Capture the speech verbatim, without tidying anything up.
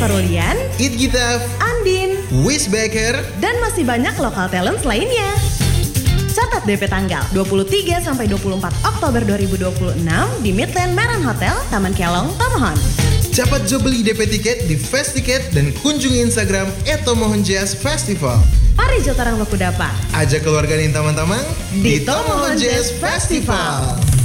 Farulian, It Gitaf, Andin, Wiz Baker, dan masih banyak lokal talent lainnya. Catat D P tanggal dua puluh tiga sampai dua puluh empat Oktober dua ribu dua puluh enam di Midland Maran Hotel, Taman Kelong, Tomohon. Cepat jo beli D P tiket di Fast Ticket dan kunjungi Instagram et tomohon jazz festival. Pari Jotarang Lokudapa. Ajak keluarga dan teman-teman Di Tomohon Jazz Festival.